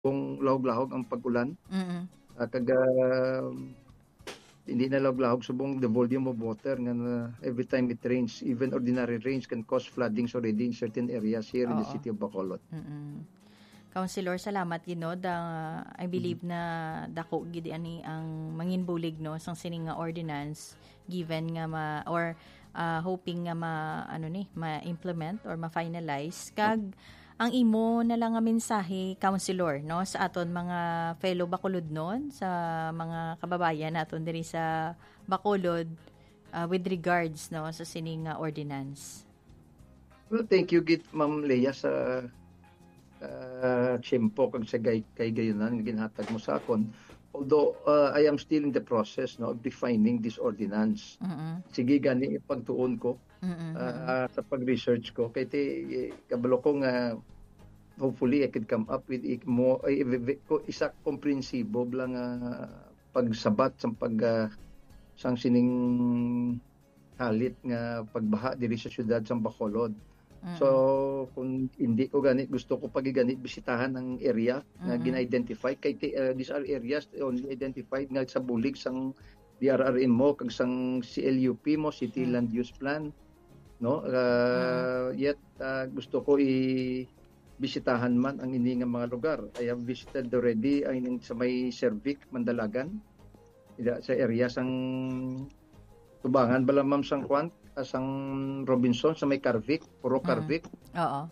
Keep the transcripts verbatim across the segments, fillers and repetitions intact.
kung lahog-lahog ang pag-ulan. Mm. Uh, kaga hindi na lahog-lahog subong the volume of water nga na every time it rains, even ordinary rains can cause floodings already in certain areas here in the Oo. city of Bacolod. Mm. Councilor, salamat gid no da I believe na dako gid ani ang manginbulig no sang sining nga ordinance given nga ma or uh, hoping nga ma ano ni ma-implement or ma-finalize kag ang imo na lang nga mensahe, Councilor, no, sa aton mga fellow Bacolodnon, sa mga kababayan naton diri sa Bacolod uh, with regards no sa sining uh, ordinance. Well, thank you gid Ma'am Leia sa uh, tiyempo kag sa kay, kay gayunan ginhatag mo sa akon. Although uh, I am still in the process no of defining this ordinance. Mm-hmm. Sige gani pagtuon ko. Mm-hmm. Uh, sa pag-research ko kay ti kabalo ko nga hopefully I could come up with more ay, isa komprehensibo lang uh, pagsabat sa pag uh, sang sining halit nga pagbaha diri sa syudad sa Bacolod. Mm-hmm. So kung hindi ko ganit gusto ko pagiganit bisitahan ang area mm-hmm. na gina-identify kay uh, these are areas only identified nga sa bulig sang D R R M mo kag sang C L U P mo City mm-hmm. Land Use Plan no uh, mm-hmm. yet uh, gusto ko i bisitahan man ang ini nga mga lugar. I have visited already ang sa may Cervic, Mandalagan. Sa area sang Tubangan bala ma'am sang Kwan, sang Robinson sa may Carvic, puro Carvic. Mm. Oo.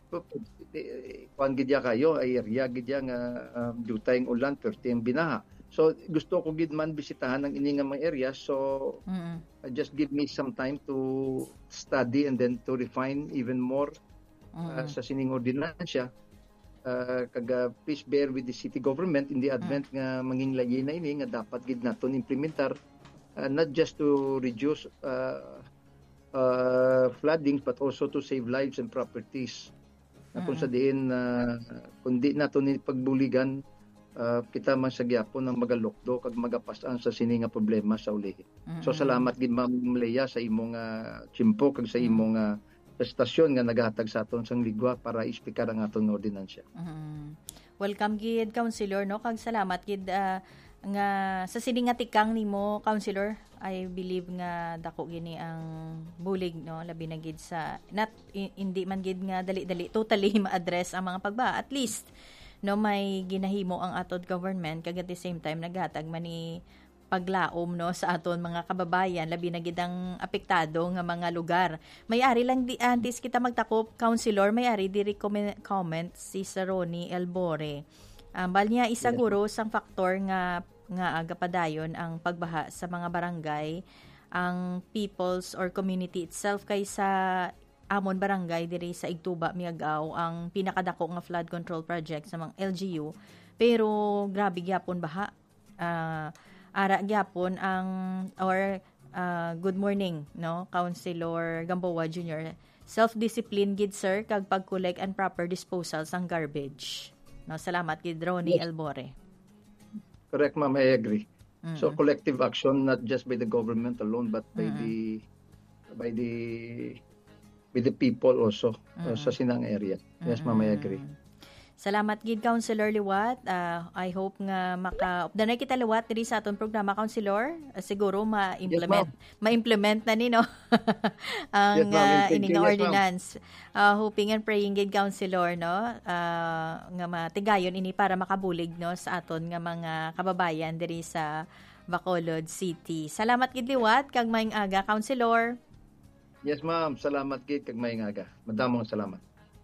Kwan gidya kayo ay area gidya nga um, dutay ang ulan thirty ang binaha. So gusto ko gid man bisitahan ang ini nga mga area so mm. uh, just give me some time to study and then to refine even more Uh, sa sining ordinansya uh, kaga please bear with the city government in the advent mm. nga mangin layi na ini nga dapat gid naton implementar uh, not just to reduce uh, uh, flooding but also to save lives and properties mm. kung sa diin uh, kundi naton pagbuligan uh, kita man sa gyapon ng magalukdo kag magapasan sa sini nga problema sa ulihi. Mm. So salamat gid Ma'am Leia sa imong uh, tiyempo kag sa imong uh, estasyon nga naghatag sa aton sang ligwa para ispikar ang aton ordinansya. Mm-hmm. Welcome gid Councilor no kag salamat gid uh, nga sa sining nga tikang nimo Councilor. I believe nga dako gini ang bulig no labi na gid sa not hindi man gid nga dali-dali totally ma-address ang mga pagba at least no may ginahimo ang aton government kag at the same time naghatag man ni paglaom no sa aton mga kababayan labi na gid ang apektado nga mga lugar. May-ari lang di antes kita magtakop Councilor, may-ari diri comment si Sir Ronnie Elbore. Um, bal niya isaguro sang faktor nga nga aga padayon ang pagbaha sa mga barangay ang peoples or community itself kaysa amon barangay diri sa Igtuba Miagao ang pinakadako nga flood control project sa mga L G U pero grabe gyapon baha. Uh, ara gyapon ang or uh, good morning no Councilor Gamboa Junior Self-discipline gid sir kag pag-collect and proper disposal sang garbage. No salamat gid Ronnie yes. Elbore. Correct ma'am, I agree. Mm-hmm. So collective action not just by the government alone but by mm-hmm. the by the by the people also mm-hmm. uh, sa sinang area. Yes mm-hmm. ma'am, I agree. Salamat gid Councilor Liwat. Uh, I hope nga maka updanay kita Liwat diri sa aton programa Councilor. Uh, siguro ma-implement yes, ma-implement na ni no ang yes, uh, ining yes, ordinance. Uh, hoping and praying gid Councilor no uh, nga matigayon ini para makabulig no sa aton nga mga kababayan diri sa Bacolod City. Salamat gid Liwat kag maayong aga Councilor. Yes ma'am, salamat gid kag maayong aga. Madamong salamat.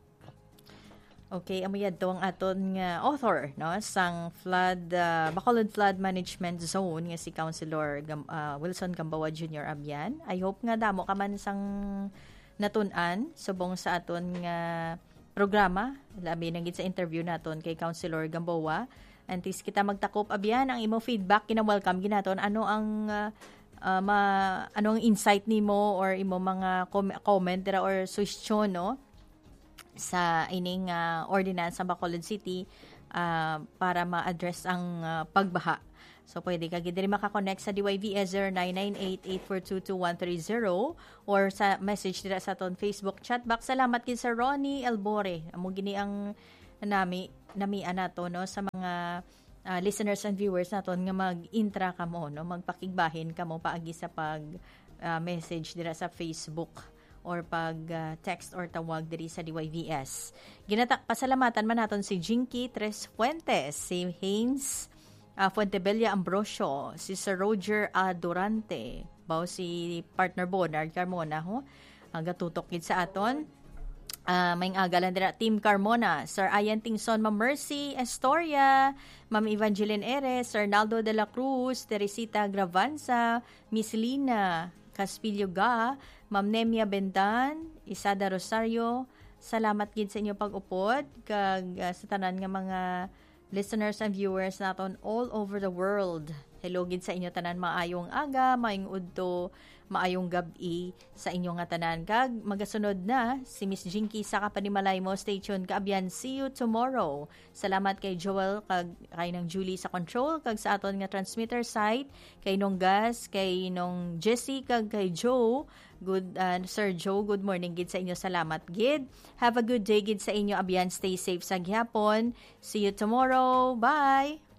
Okay, amuyad to ang aton nga author no sang flood uh, Bacolod Flood Management Zone nga si Councilor uh, Wilson Gamboa Junior Abyan. I hope nga damo ka man sang natun-an subong sa aton nga programa labi na gid sa interview naton kay Councilor Gamboa. Antes kita magtakop abyan ang imo feedback kina-welcome ginaton ano ang uh, uh, ma ano ang insight nimo or imo mga com- comment dira or suggestion no sa ining uh, ordinance sa Bacolod City uh, para ma-address ang uh, pagbaha. So, pwede ka diri makakonect sa D Y V S zero nine nine eight eight four two two one three zero or sa message dira sa aton Facebook chat box. Salamat kin sa Ronnie Elbore. Amo gini ang nami namian nato no sa mga uh, listeners and viewers naton nga mag-intra kamo no, magpakigbahin kamo paagi sa pag uh, message dira sa Facebook or pag uh, text or tawag diri sa D Y V S. Ginata pasalamatan man naton si Jinky Tres Fuentes, si Haynes uh, Fuentebella Ambrosio, si Sir Roger A. Durante, bao si partner Bonard Carmona ho, ang gatutok gid sa aton. Uh, may agalan dira Team Carmona, Sir Ian Tingson, Ma'am Mercy Estoria, Ma'am Evangeline Eres, Sir Naldo de la Cruz, Teresita Gravanza, Miss Lina Caspillo Ga, Ma'am Nemia Bendan, Isada Rosario. Salamat gid sa inyo pag-upod kag uh, sa tanan nga mga listeners and viewers naton all over the world. Hello gid sa inyo tanan, maayong aga, maayong udto, maayong gabi sa inyo nga tanan. Kag magasunod na si Miss Jinky sa kapanimalay mo. Stay tuned kaabyan. See you tomorrow. Salamat kay Joel kag kay nang Julie sa control kag sa aton nga transmitter site, kay nung Gas, kay nung Jessie kag kay Joe. Good uh, Sir Joe, good morning gid sa inyo. Salamat gid. Have a good day gid sa inyo abyan. Stay safe sa gihapon. See you tomorrow. Bye.